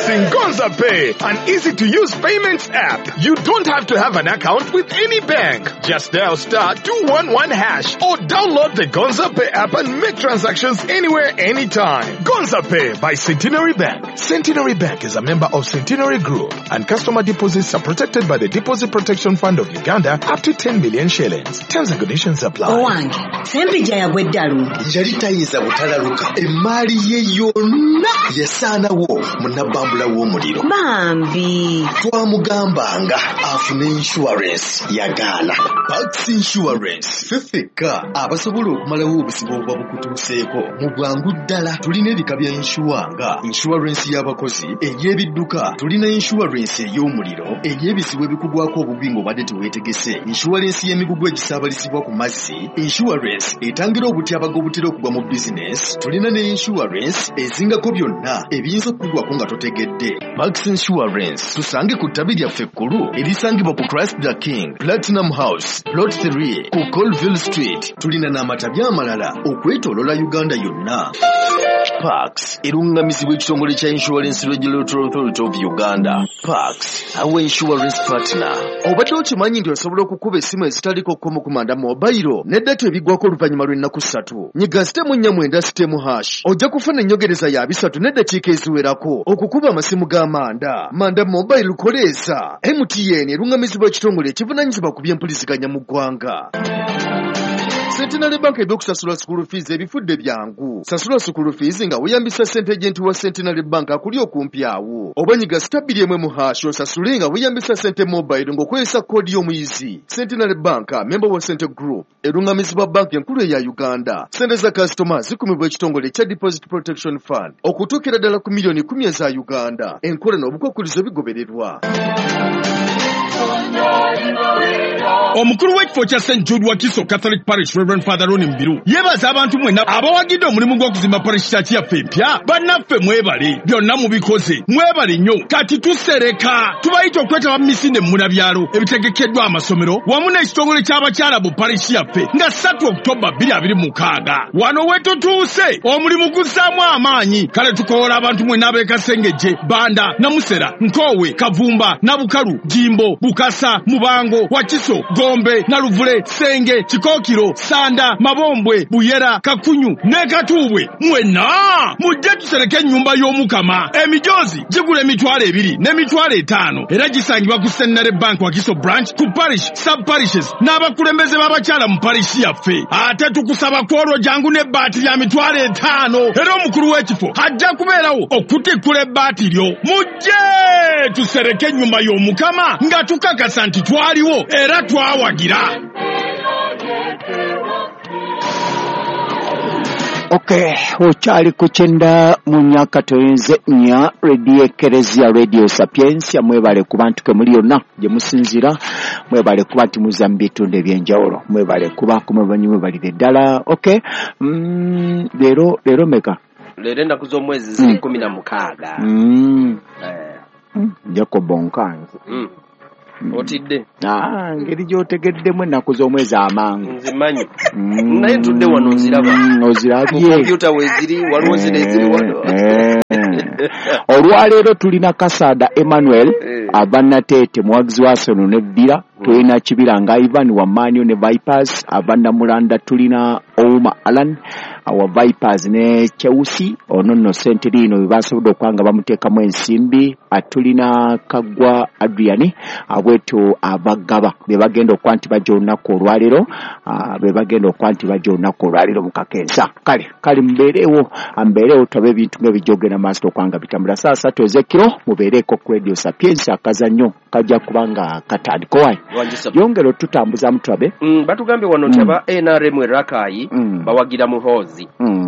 Introducing Gonza Pay, an easy-to-use payments app. You don't have to have an account with any bank. Just dial *211# or download the Gonza Pay app and make transactions anywhere, anytime. Gonza Pay by Centenary Bank. Centenary Bank is a member of Centenary Group, and customer deposits are protected by the Deposit Protection Fund of Uganda up to 10 million shillings. Terms and conditions apply. Owange, sempija ya gweddalu. Yali tayiza butalaluka. Emmali ye yonna yasaanawo munnabambula w'omuliro. Bambi. Twamugambanga afune insurance yagaana. Pax Insurance fefeka abasobola okumalawo obusibo obuba bukutuuseeko mu bwangu ddala. Tulina ebika bya insuwanga, insurance y'abakozi, ey'ebidduka, tulina insurance ey'omuliro, ey'ebizibu ebikugwako obubi ng'obadde teweetegese, insurance y'emigugu egisaabalisibwa ku mazzi, insurance etangira obutyabaga obutera okugwa mu business, tulina ne insurance ezingako byonna ebiyinza okukugwako nga totegedde. Max Insurance tusange ku ttabi lyaffe ekkulu erisangibwa ku Christ the King, Platinum House, Plot 3 ku Colville Street. Tulina n'amatabi amalala okwetoolola Uganda yonna. Pax erungamizibwa ekitongole kya Insurance Regulatory Authority of Uganda. Pax, our insurance partner. Obadde okimanyi nti osobola okukuba essimu ezitaliko kkomo ku manda mobile n'eddata ebigwako oluvannyuma lw'ennaku 3. Nyiga *449# ojja kufuna ennyongereza ya 3 n'eddakiika eziwerako okukuba amasimu g'amanda. Manda mobile koleeza. MTN erungamizibwa ekitongole ekivunaanyizibwa ku by'empuliziganya mu ggwanga. Centenary Bank ebyokusasula school fees ebifudde byangu. Sasula school fees nga weeyambisa ssente agent wa Centenary Bank akuli okumpi awo. Oba nyiga *1 osasule nga weeyambisa ssente mobile ng'okozesa koodi y'omuyizi. Centenary Bank, member wa Centre Group, erungamizibwa bank enkulu eya Uganda. Ssente za customer zikumibwa ekitongole kya Deposit Protection Fund okutuukira ddala ku milioni 10 eza Uganda. Enkola n'obukwakkulizo bigobererwa. Omukulu w'ekifo kya St. Jude Wakiso Catholic Parish Reverend Father Ronnie Mbiru yeebaza abantu mwenna abawagidde omulimu gw'okuzimba parish church yaffe empya. Bannaffe mwebale, byonna mubikoze, mwebale nnyo. Kati tusereka tubayita okwetaba mu misinde mu munabyalo ebitegekeddwa amasomero wamu n'ekitongole ky'abakyala bu parish yaffe nga 3 Oktoba 2026. Wano wetutuuse omulimu guzzaamu amaanyi. Kale tukoola abantu mwenna ab'e Kasengejje, Banda, Namusera, Nkowe, Kavumba, Nabukalu, Jimbo, Bukasa, Mubango, Wakiso, Gombe, Naluvule, Senge, Kikookiro, Sanda, Mabombwe, Buyera, Kakunyu ne Katuubwe. Mwenna mujje tusereke ennyumba y'Omukama. Emijoozi gigula $200 ne $500 era gisangibwa ku Centenary Bank Wakiso branch ku parish sub parishes n'abakulembeze b'abakyala mu parish yaffe. Ate tukusaba kwolwo jangu n'ebbaati lya $500 era omukulu w'ekifo ajja kubeerawo okutikkula ebbaati lyo. Mujje tusereke ennyumba y'Omukama nga tukakasa nti twaliwo era twawagira. Okay, okyali ku kyenda mu myaka toyinze nya radio Ekereziya Radio Sapiensia. Mwebale ku bantu ke muli yonna gye musinzira, mwebale kuba nti muzza mu bitundu ebyenjawulo, mwebale kuba kumwebanyi balire ddala. Okay, leero meka? Leero ennaku z'omwezi 16. Jacob Bonkanzi. Otidde? Ngeri gy'otegeddemu ennaku z'omwezi amangu. Nzimanyi. Naye tudde wano nziraba. Ozirabye. Kompyuta weeziri, waliwo zino eziri wano. Olwaleero tulina Kasada Emmanuel, Abannateete muwagizi wa Arsenal n'eddira, tulina Kibiranga Ivan wa Man U ne Vipers, Abannamulanda tulina Ouma Alan awa Vipers ne Chelsea, ono nno Centenary we basobodde okwanga bamuteekamu ensimbi. Atulina Kagwa Adrian abwetu abagaba be bagenda okwa nti bajja olunaku olwaleero, mu kakensa. Kale mbeerewo tube ebintu ng'ebijogera maaso okwanga bitambula. Saa 3 ezekiro mubeereko ku Radio Sapiensia akazannyo kajja kubanga katandika. Wayi yongera tutambuza mutwabe. Batugambye wano nti aba NRM Rakai bawagira muhozi.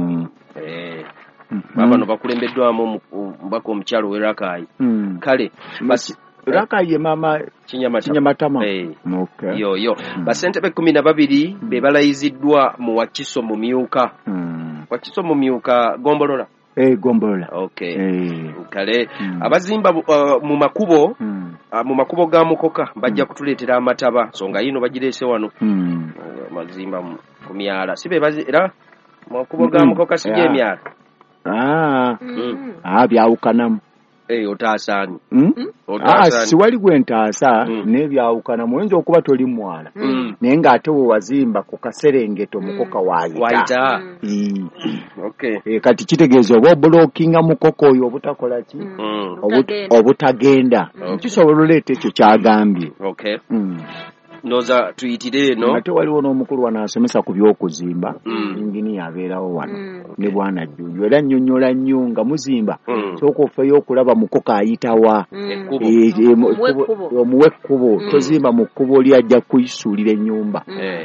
Babano bakulembeddwamu mbako omukyalo we Rakai. Kale Rakai ye mama Kinyamatama. Okay. Yo. Basentebe 12 be balayiziddwa mu Wakiso mu myuka. Wakiso mu myuka Gombolola. Gombolola. Okay. Kale abazimba mu makubo ga Mukoka bajja kutuleetera amataba songa yino bagireese wano. Mazimba ku myala sibe bazira makubo ga Mukoka sije emyala. Byawukanamu. Otaasani. Siwali gwe ntaasa n'ebyawukana muyinza okuba toli mwala naye ng'ate we wazimba ku kaserengeto mukoka waayita. Kati kitegeeza oba obulokinga mukoka oyo obutakola ki obutagenda kisobola oleeta ekyo kyagambye. Ndoza tuyitire eno ate waliwo n'omukulu wano asomesa ku by'okuzimba ingini yabeerawo wano ne bwana Jjunju era nnyonnyola nnyo nga muzimba sooka ofeeyo okulaba mukoka ayitawa omuwe ekkubo tozimba mu kkubo lyajja kuyisuulira ennyumba.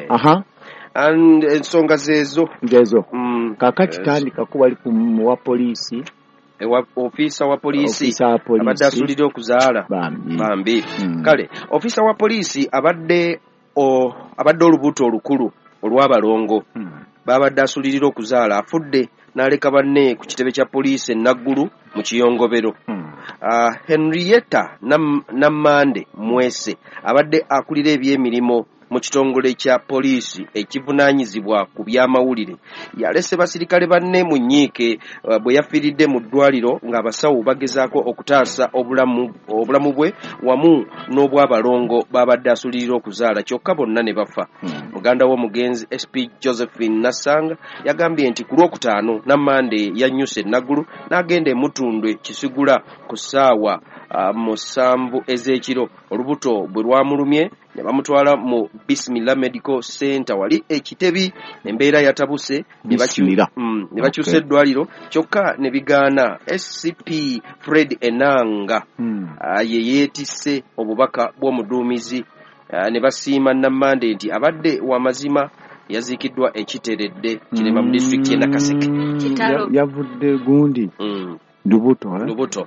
Ensonga zeezo kakati tandikako wali ku wa poliisi ofisa wa poliisi abadde asulira okuzaala bambi. Kale ofisa wa poliisi abadde olubuto olukulu olw'abalongo babadde asulirira okuzaala afudde n'aleka banne ku kitebe kya poliisi Naggulu mu Kiyongobero. Henrietta Namande Mwese abadde akulira eby'emirimu mu kitongole kya poliisi ekivunaanyizibwa ku by'amawulire yalese basirikale banne mu nnyiike bwe yafiiridde mu ddwaliro ng'abasawo bagezaako okutaasa obulamu bwe wamu n'obw'abalongo babadde asulirira okuzaala kyokka bonna ne bafa. Muganda w'omugenzi SP Josephine Nassanga yagambye nti ku Lwokutaano Namande yannyuse Naggulu n'agenda Mutundwe Kisigula ku ssaawa 7 ez'ekiro. Olubuto bwe lwamulumye ne bamutwala mu Bismillah Medical Center wali ekitebi embeera yatabuse ne bakyusa eddwaliro kyokka ne bigaana. SCP Fred Enanga ye yeetisse obubaka bw'omuduumizi ne basiima Namande nti abadde w'amazima yaziikiddwa ekiteredde Kirema mu disitulikiti y'e Nakaseke. Yavudde gundi lubuto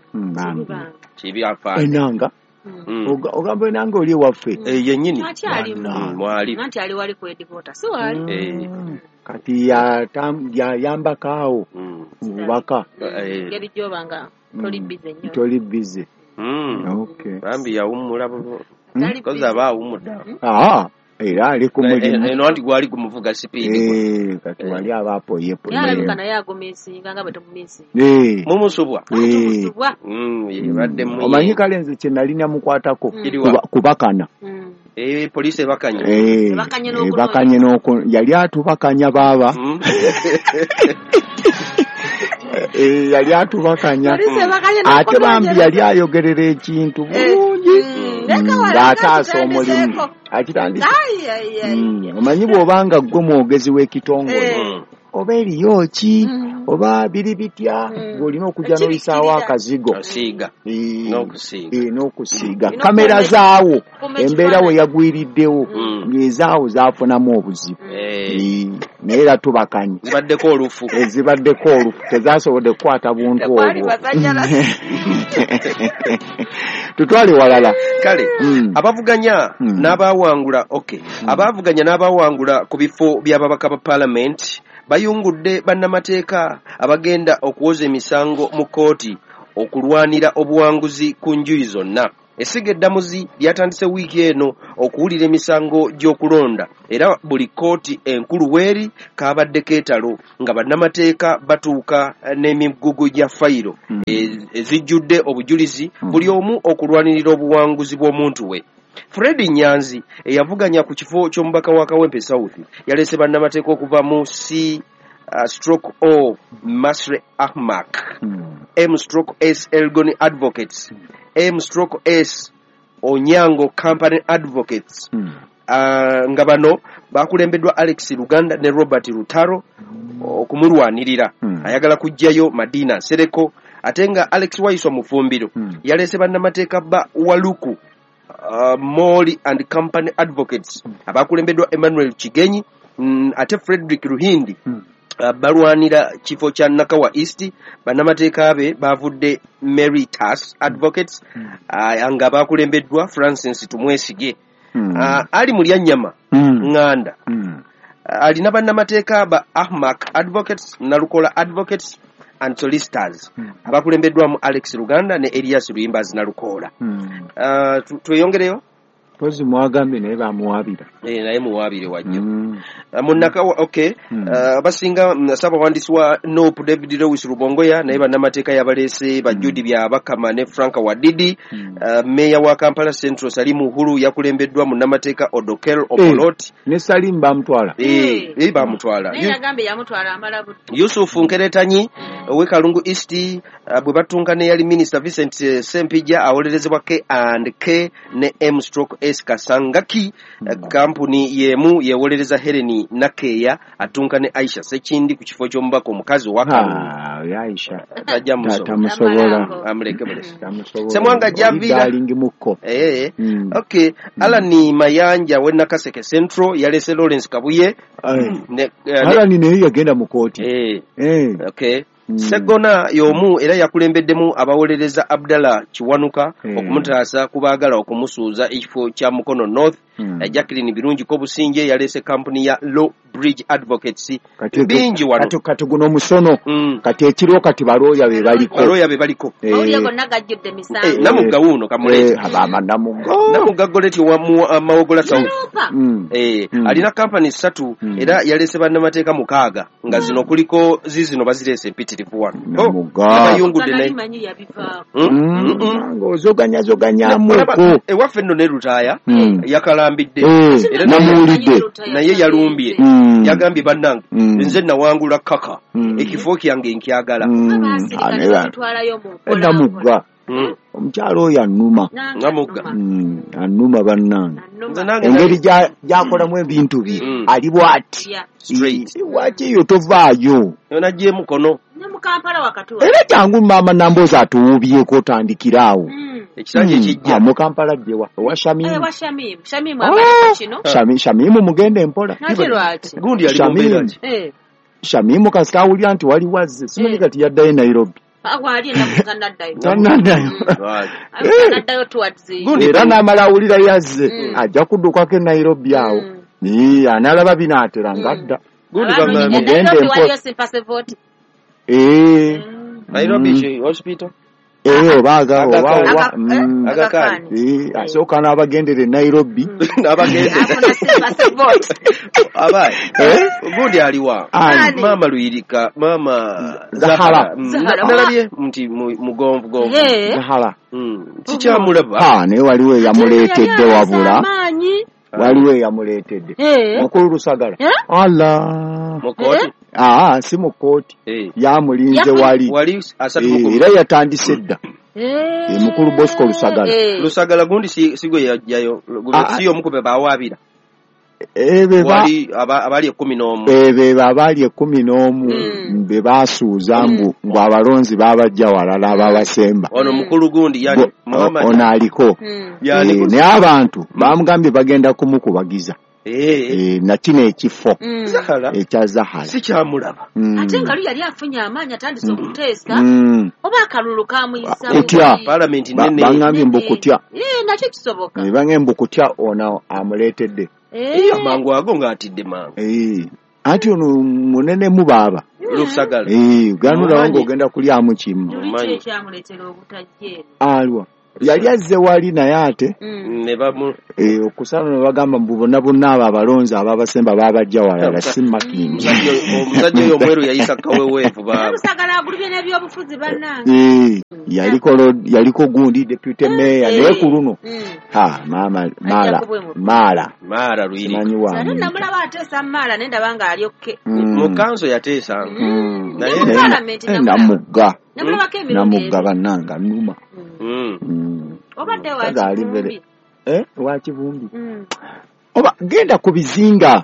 Enanga ogamba Enanga oli ewaffe yennyini mwali nanti ali wali ku edivota si wali kati yayambako awo mubaka ngeri gyobanga toli bize. Bambi yawummula kozi aba awummudde era ali ku mulimu eno anti gwali kumuvuga sipiidi kati wali abapoye yalabika naye agomesinga nga bwe tomumisi mumusubwa badde omanyi kale nze kye nalina mukwatako kubakana poliisi ebakanye yali atubakanya baaba yali atubakanya ate bambi yali ayogerera ekintu bulungi ng'ataasa omulimu akitandika. Omanyi bw'obanga ggwe mwogezi w'ekitongole oba eriyo ki oba biri bitya ng'olina okujja n'oyisaawo akazigo n'okusiiga kamera zaawo embeera we yagwiriddewo ng'ezaawo zaafunamu obuzibu naye era tubakanye zibaddeko olufu tezaasobodde kukwata buntu obwo. Tutwale walala kale abavuganya n'abawangula abavuganya n'abawangula ku bifo by'ababaka ba Parliament bayungudde bannamateeka abagenda okuwoza emisango mu kkooti okulwanira obuwanguzi ku njuyi zonna. Essiga eddamuzi lyatandise wiiki eno okuwulira emisango gy'okulonda era buli kkooti enkulu weeri kaabadde keetalo nga bannamateeka batuuka n'emigugu gya fayiro ezijjudde obujulizi buli omu okulwanirira obuwanguzi bw'omuntu we. Fred Nyanzi eyavuganya ku kifo ky'omubaka wa Kawempe South yalese bannamateeka okuva mu C/O Masre Ahmak M/S Elgoni Advocates M/S Onyango Company Advocates nga bano bakulembeddwa Alex Luganda ne Robert Lutaro okumulwanirira. Ayagala kujjayo Madina Sereko ate nga Alex Waiswa Mufumbiro yalese bannamateeka ba Waluku Moli and Company Advocates abakulembeddwa Emmanuel Kigenyi ate Frederick Ruhindi balwanira kifo kya Nakawa East. Bannamateeka be bavudde Meritas Advocates nga bakulembeddwa Francis Tumwesige ali mu Lyanyama Nganda alina bannamateeka ba Ahmak Advocates Nalukola Advocates and Solicitors abakulembeddwamu Alex Luganda ne Elias Luyimbazi Nalukola. Tweyongereyo pozi mwagambe naye bamuwabira naye muwabire wajjo munaka okay abasinga Ssaabawandiisi wa Nope David Lewis Rubongoya naye bannamateeka yabaleese bajjudi bya Bakama ne Frank Wadidi meya wa Kampala Central Salim Uhuru yakulembeddwa munnamateeka Odokel Opolot ne Salim bamutwala bamutwala naye yagambe yamutwala amala butto Yusuf Nkeretanyi we Kalungu East bwe batunka ne yali Minister Vincent Sempija awolerezebwa K&K ne M/S Kasangaki kampuni yemu yewolereza Heleni Nakeya atunka ne Aisha Sekindi ku kifo ky'omubaka omukazi wa Kalungu Aisha tajja tamusobola amuleke bulesi Semwanga Javira dalingi mukko okay Alani Mayanja we Nakaseke Central yalese Lawrence Kabuye Alani ne yagenda mu kooti okay Segona y'omu era yakulembeddemu abawolereza Abdallah Kiwanuka okumutaasa kubaagala okumusuuza ekifo kya Mukono North Jacqueline Birungi ko Businje yalese kampuni ya Law Bridge Advocates bingi wano kati guno musono kati ekiro kati balooya be baliko Olya gonna gajjudde misango namugga wuno kamulete abama namugga goleti wa mawogola South alina kampani 3 era yalese bannamateeka 6 nga zino kuliko zizino bazirese mpitirivu wano abayungudde naye ng'ozoganyazoganyamuko ewaffe nno ne Lutaaya yakalambidde era namuwulidde naye yalumbye yagambye bannange nze nawangula kaka ekifo kyange nkyagala namugga omukyalo oyo annuma annuma bannange engeri gyakolamu ebintu bye ali bw'ati waki eyo tovaayo yonagye mukono era kyangu maama namboozi atuwuubyeko otandikiraawo ekisanja ekijja mu Kampala gyewa ewa Shamimu mugende empola gundi ali Shamimu kasita awulira nti wali wazze simanyi kati yaddayo Nairobi era n'amala awulira yazze ajja kuddukako Nairobi awo analaba binaatera ngadda mugende empola Nairobi hospital oba asooka n'abagendere Nairobi abaye gundi aliwa mama Luyirika mama Zahara nalabye nti mugonvu Zahara kikyamulaba naye waliwo eyamuleetedde wabula waliwo eyamuleetedde mukulu Lusagala mukooti si mu kooti yamulinze wali era yatandise dda mukulu Bosco Lusagala gundi sigo yajjayo siyo omukube bawaabira abali 11 abali 11 be basuuza mbu abalonzi babajja walala ababasemba ono mukulu gundi yani ono aliko naye abantu bamugambye bagenda kumukubagiza nakino ekifo ekya Zahara sikyamulaba ate nga yali afunye amaanyi atandise okuteesa oba akalulu kamuyisa kutya parliament nene bangambye mbu kutya nakyo kisoboka bangambye mbu kutya ono amuleetedde mangu ago ng'atidde mangu anti ono munene mu baaba Lusagala ganulawo ng'ogenda kulyamu kimu alwa yali azze wali naye ate okusala ne bagamba mbu bonna abo abalonzi ababasemba babajja walala si makindi omusajja oyo omweru yayisa kaweweevu yaliko gundi deputy mayor naye ku luno Mara Luyirika namulaba ateesa Mara naye ndaba nga ali okke mu kanso yateesa namugga bannanga nnuma obadde wakivumbi wakivumbi oba genda ku bizinga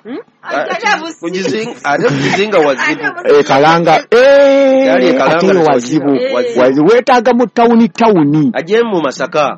kubizinga wazibu kalanga ate wazibu weetaaga mu tawuni ajje mu Masaka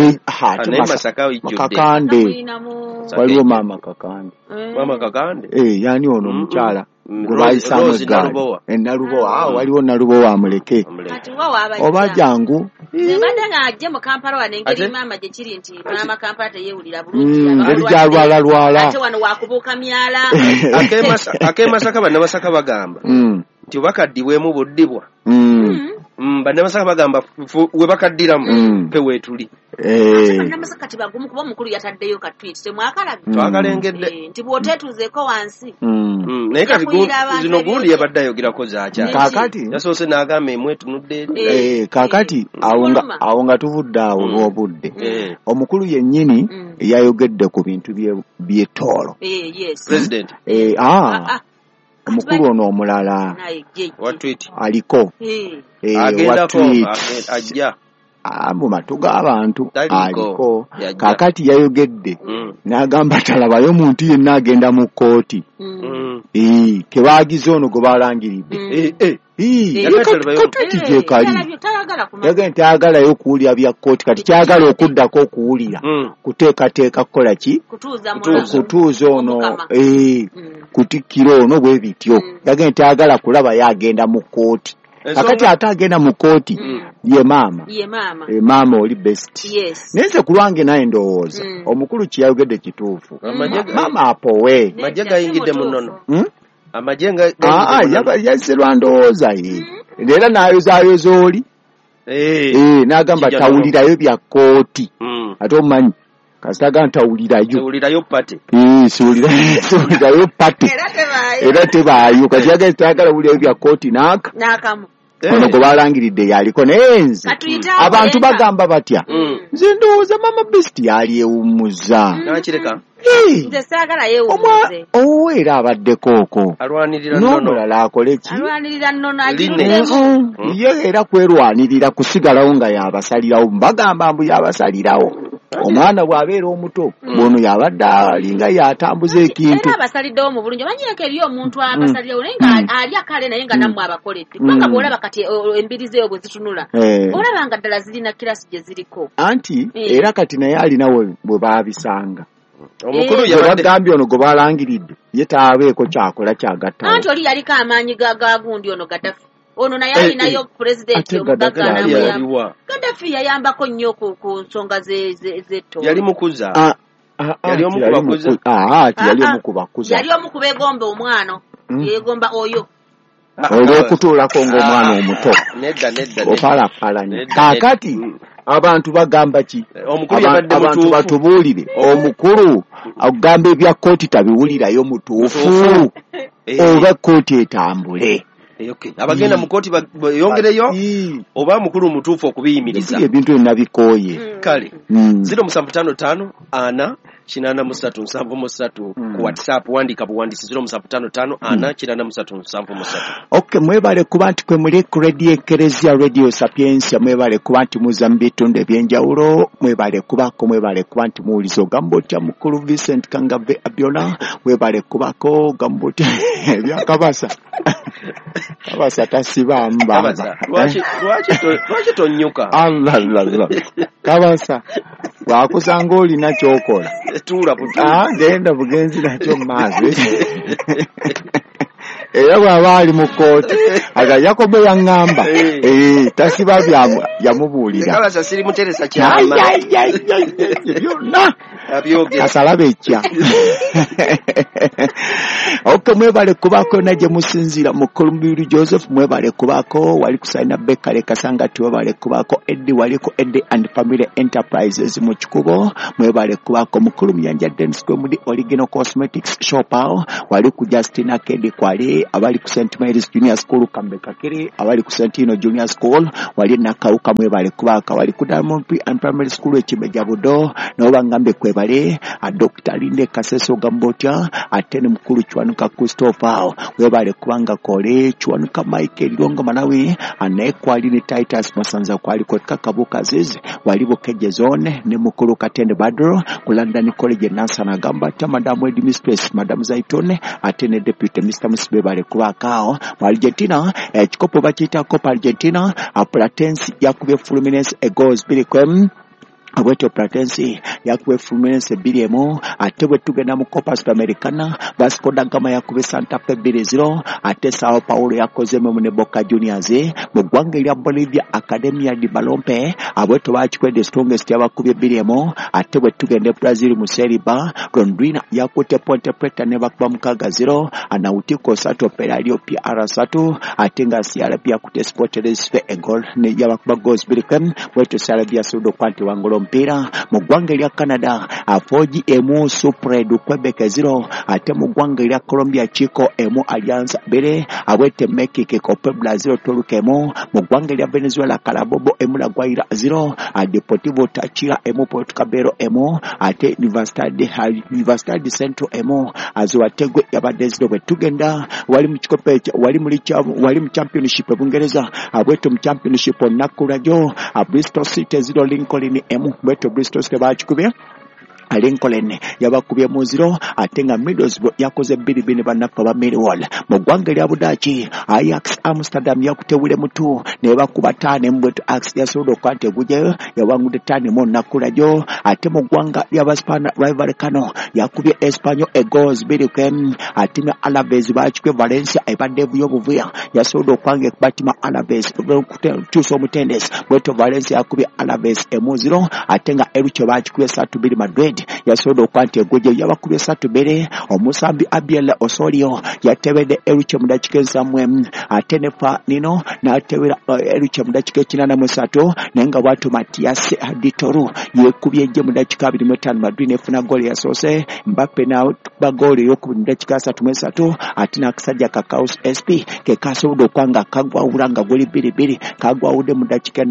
Kakande waliwo maama Kakande yani ono omukyala gwebayisamu eggaali Nalubowa waliwo Nalubowa amuleke oba jangu Mbadde ng'ajje mu Kampala wano engeri maama gye kiri nti maama Kampala teyeewulira bulungi engeri gyalwala ate wano waakubuuka myala ak'e Masaka bannamasaka bagamba nti obakaddibwemu buddibwa Bannamasaka bagamba we bakaddiramu pe weetuli. Bannamasaka tibagumu kuba omukulu yataddeyo ka tweet temwakalabye. Twakalengedde. Nti bw'oteetuzeeko wansi. Naye kati zino gundi yabadde ayogirako zaakya. Kaakati yasoose n'agamba emwe tunudde. Kaakati awo nga tuvudde awo n'obudde. Omukulu yennyini yayogedde ku bintu by'ettoolo. President. Omukulu ono omulala aliko ajja mu matu g'abantu aliko kaakati yayogedde n'agamba talabayo muntu yenna agenda mu kkooti kebaagize ono gwe balangiridde kati gyekali yagenda tayagalayo kuwulira bya kkooti kati kyagala okuddako okuwulira kuteekateeka kukola ki kutuuza ono kutikkira ono bwe bityo yagenda tayagala kulaba yagenda mu kkooti kakati ate agenda mu kkooti ye maama oli best naye nze ku lwange naye ndowooza omukulu kyeyayogedde kituufu maama apowe majje gayingidde mu nnono amajenga yazze lwa ndowooza ye era n'ayozaayoza oli n'agamba tawulirayo bya kkooti ate omumanyi kasitaga ntawulirayo pate siwulirayo pate era tebaayo kati yageze tayagala wulirayo bya kkooti n'akamu ono gwe balangiridde yaliko naye nze abantu bagamba batya nze ndowooza mama best yali ewummuza nze saagala yeewummuze era abaddeko n'omulala akole ki ye era kwerwanirira kusigalawo nga yabasalirawo bagamba mbu yabasalirawo omwana bw'abeera omuto bwono yabadde alinga yatambuza ekintu abasaliddewo mu bulungi omanyiiko eri omuntu abasalirawo naye nga ali akale naye nga nammwe abakoledde kubanga bw'olaba kati embiri zeeyo bwe zitunula olaba nga ddala zirina kirasi gye ziriko anti era kati naye alina bwe baabisanga omukulu yabagambye ono gwe balangiridde ye taabeeko kyakola kyagattawo anti oli yaliko amaanyi gagagundi ono Gaddafi ono naye alinayo pulezidenti omugagga n'amuyamba Gaddafi yayambako nnyo ku nsonga z'etto yali mukuza yali omukubakuza yali omukubegomba omwana yeegomba oyo olw'okutuulako ng'omwana omuto opalapalanye kaakati abantu bagamba ki abantu batubuulire omukulu agamba ebya kkooti tabiwulirayo mutuufu oba kkooti etambule abagenda mu kkooti yongereyo oba mukulu mutuufu okubiyimiriza ebintu ebinabikooye kale 0755 ana 837 ku WhatsApp wandika buwandisi 0755 ana 837 mwebale kuba nti kwe muli ku radio Ekereziya Radio Sapiensia mwebale kuba nti muza mu bitundu ebyenjawulo mwebale kuba nti muwuliza ogamba otya mukulu Vincent Kangave Abiola mwebale kubako ogamba otya ebyakabasa kabasa tasiba mbamba lwaki tonnyuka kabasa wakusanga olina kyokola tuula genda bugenzi nakyo maazi era bw'aba ali mu kkooti aga Yakobo yaŋŋamba tasiba yamubuulira kabasa siri muteresa kyama byonna asalaba ekya mwebale kubako na gye musinziira mu Kolumbiri Joseph mwebale kubako wali kusaina Bekale Kasangati mwebale kubako Eddi waliko Eddi and Family Enterprises mu Kikubo mwebale kubako mukulu Muyanja Dennis kwe mudi Original Cosmetics Shop awo wali ku Justina Kedi kwali abali ku St. Mary's Junior School Kambeka Kiri abali ku St. Ino Junior School wali nakauka mwebale kubaka wali ku Diamond Pre and Primary School ekimeja budo no bangambe kwebale a Dr. Linde Kaseso Gambotya atene mukulu Chwanuka Christopher webale kubanga kole Chwanuka Michael Longa Manawi anekwali ni Titus Masanza kwali kwa Kabuka Zizi walibo keje zone ne mukulu Katende Badro ku London College Nansa na Gambata Madam Edi Mistress Madam Zaitone atene Deputy Mr. Musibebale kubakao mu Argentina ekikopo bakita Copa Argentina a Platense yakubye Fluminense goals 2 Abweto Platense yakube Fluminense 2-1 ate bwe tugenda mu Copa Sudamericana Vasco da Gama yakube Santa Fe 2-0 ate Sao Paulo yakoze mu ne Boca Juniors mu ggwanga erya Bolivia Academia de Balompe abweto bakikwedde Strongest yabakubye 2-1 ate bwe tugenda Brazil mu Serie B Londrina yakote Ponte Preta ne bakuba 6-0 Anautico Sato Pelario PR3 ate nga Siarabia kute Sport Recife egol ne yabakuba goals 2 bweto Siarabia sudo kwanti wangolo mpira mu ggwanga erya Canada Afoji emu Supre du Quebec 0 ate mu ggwanga erya Colombia Chico emu Alianza bere abwete Mexico Copa Brazil Tolukemo mu ggwanga erya Venezuela Carabobo emu La Guaira 0 Deportivo Táchira emu Portucabero emu ate Universidad de Centro emu Azuategwe yabadde 0 bwe tugenda wali mu kikope wali mu championship Bungereza abwete mu championship onakulajo Bristol City 0 Lincoln emu bweto Bristol City bakikubye Lincoln yabakubye mu 0 ate nga Middlesbrough yakoze 2-2 banafa ba Millwall mu ggwanga lya Budaaki Ajax Amsterdam yakutewule mutu ne bakuba 5 mbweto Ajax yasobola okwante guje yawangudde 5 mu nakulajo ate mu ggwanga lya Baspana Rival Cano yakubye Espanyol goals 2 ate nga Alaves bakikubye Valencia ebadde buyobuvuya yasobola okwange Batima Alaves tuso mutendes bweto Valencia yakubye Alaves emu 0 ate nga Elche bakikubye 3-2 Madrid yasobola okwante guje yabakubye 3-2 omusambi Abiel Osorio yatebedde Elche mu dakika 7 ate nefa nino n'atebera Elche mu dakika 83 nenga bwatu Matias Ditoru yekubye je mu dakika 25 Madrid nefuna goal yasoose Mbappe na bagoli yokubu dakika 33 ate nakasajja Kakaus SP ke kasobola okwanga kagwa ulanga goli 2-2 kagwa ude mu dakika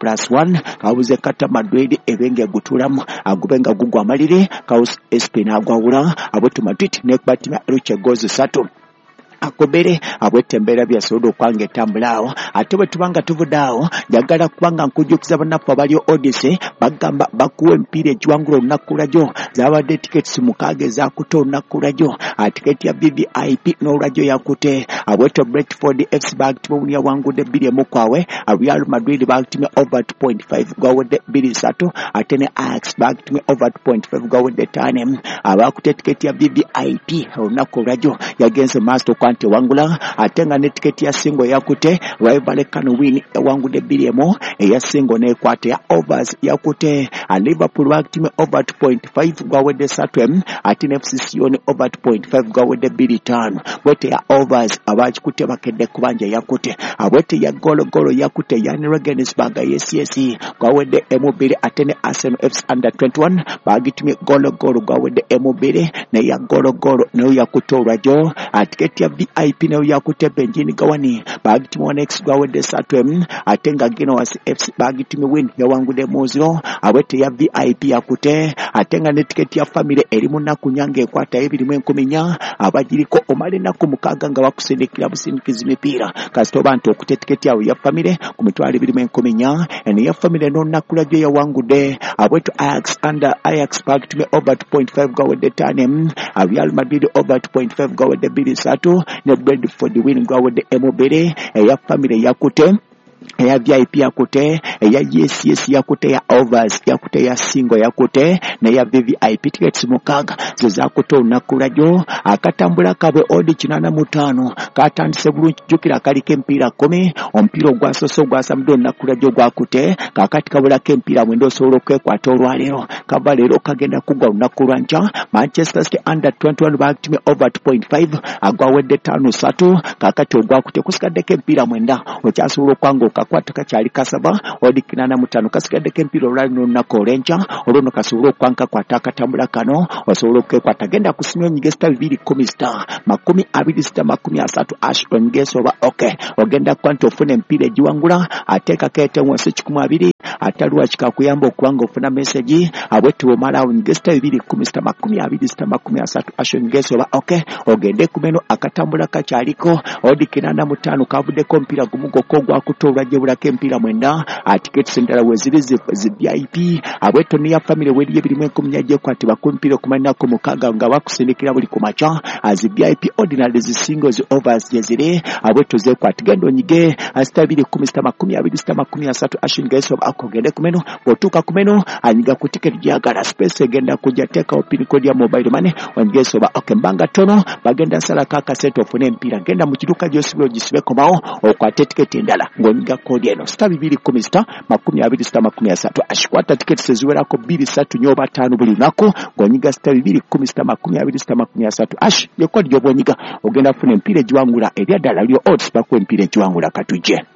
90+1 kabuze kata Madrid ebenge gutulamu agubenga gugwa malire Kaus SP n'agwawula abwetu Madrid ne Batima Elche goals 3 akobere abwetembera byasobola okwange tambulaawo ate bwe tubanga tuvudaawo njagala kubanga nkujukiza banafu abali Odyssey bagamba bakuwa empira ekiwangula olunakkulajo zabadde tickets mukaaga ezakuta olunakkulajo tiketi ya BVIP n'olulajo yakute abweto Brentford FC bagtimwe yawangudde 2-1 kwawe Real Madrid bagtimwe over 2.5 gwawedde 2-3 ate ne Ajax bagtimwe over 2.5 gwawedde 5 abakute tiketi ya BVIP olunakkulajo yagenze master ante wangula atenga ne tiketi ya singo yakute Rival Cano win wangude 2-1 eya singo ne kwate ya overs yakute Liverpool bakitime over 2.5 gwawedde 3 ate FCC on over 2.5 gwawedde 2-5 bwete ya overs abakikute bakedde kubanja yakute abwete ya golo yakute ya Regensburg yes gwawedde M2 ate ne Arsenal FC under 21 bagitime golo gwawedde M2 ne ya golo ne yakute olwajo atiketi ya VIP nayo yakute Benjini Gawani bagitimo next gwawedde 3 atenga Genoas FC bagitimo win yawangude muziro abwete ya VIP yakute atenga ne ticket ya family eri munaku nyange ekwata 210 abagiriko omale naku mukaga nga bakusindikira busindikizi mipira kasito bantu okute ticket yawe ya family ku mitwalo 210 ene ya family no nakulaje yawangude abweto Ajax bagitimo over 2.5 gwawedde 5 Real Madrid over 2.5 gwawedde 2-3 ne Brentford win gwawedde M2 eya family yakute eya VIP yakute eya yes yakute ya overs yakute ya single yakute na ya VIP tickets mukaga zezakuto nakulajo akatambula kabwe odi 85 katandise bulungi jukira kalike mpira 10 ompiro gwasoso gwasamdo nakulajo gwakute kakati kabula kempira mwendo solo kwekwata olwalero kabalero kagenda kugwa nakulanja Manchester City under 21 bagitime over 2.5 agwawedde 5-3 kakati ogwakute kusikadde kempira mwenda okyasobola kwango kakwata kachali kasaba odikinana mutano kasikadde kempira olwalino nakolenja olono kasobola kwanka kwata katambula kano osobola kwekwata genda kusimya nyige star 210 star 26 ash ongeso ba okay ogenda kwanto ofune mpira ejiwangula ateka kete wonse 12 atalwa chikakuyamba okuwanga ofuna message abwetu omala nyige star 210 star 26 ash ongeso ba okay ogende kumeno akatambula kachaliko odikinana mutano kavude kompira gumugo kogwa kutoba bajebulako empiira 9 tiketi endala weziri zi VIP abwetoni ya family weri ebirimu 10 gyekwatibwa ku mpiira okumalirako 6 nga bakusindikira buli kumaca zi VIP ordinary zi singles overs jezire abweto zekwatiga onyige astabiri 10 ashingeso akogende kumeno botuka kumeno anyiga ku ticket gyagala space egenda kujja teka opini kodi ya mobile money wangeso ba okembanga tono bagenda sala kaka set of empira genda mu kiduka gyosibe ogisibe komao okwate ticket endala ngonyiga kodi eno star 210 ashikwata ticket seziwerako 2 nyoba 5 buli nako ngonyiga star 210 ash yekodi gyobonyiga ogenda funa empira jiwangula erya dala lyo odds bakwe empira jiwangula katuje